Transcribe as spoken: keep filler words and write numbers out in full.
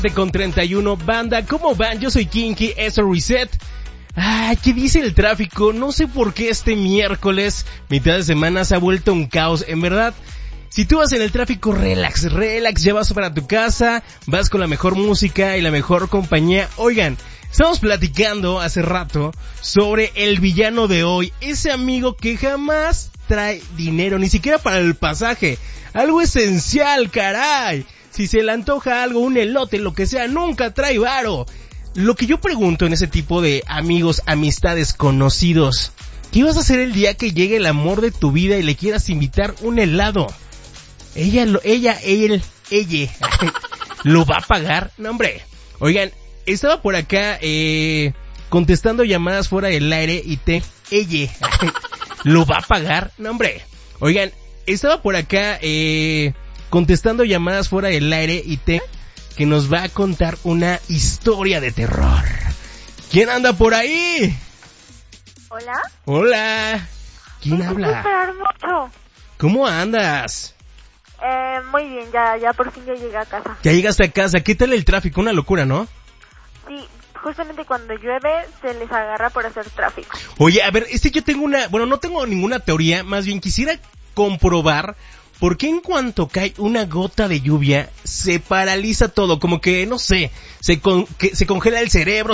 Con treinta y uno, banda, ¿cómo van? Yo soy Kinky, eso Reset. Ay, ¿qué dice el tráfico? No sé por qué este miércoles, mitad de semana, se ha vuelto un caos. En verdad, si tú vas en el tráfico, relax, relax, ya vas para tu casa, vas con la mejor música y la mejor compañía. Oigan, estamos platicando hace rato sobre el villano de hoy, ese amigo que jamás trae dinero, ni siquiera para el pasaje. Algo esencial, caray. Si se le antoja algo, un elote, lo que sea, nunca trae varo. Lo que yo pregunto en ese tipo de amigos, amistades, conocidos, ¿qué vas a hacer el día que llegue el amor de tu vida y le quieras invitar un helado? Ella, lo, ella, él, ella, ¿lo va a pagar? No, hombre. Oigan, estaba por acá eh, contestando llamadas fuera del aire y te, ella, ¿lo va a pagar? No, hombre. Oigan, estaba por acá eh... contestando llamadas fuera del aire y te que nos va a contar una historia de terror. ¿Quién anda por ahí? Hola. Hola. ¿Quién Me habla? esperar mucho. ¿Cómo andas? Eh, muy bien, ya, ya por fin ya llegué a casa. Ya llegaste a casa. ¿Qué tal el tráfico? Una locura, ¿no? Sí, justamente cuando llueve se les agarra por hacer tráfico. Oye, a ver, este yo tengo una, bueno, no tengo ninguna teoría, más bien quisiera comprobar. ¿Por qué en cuanto cae una gota de lluvia se paraliza todo? Como que, no sé, se, con, que, se congela el cerebro,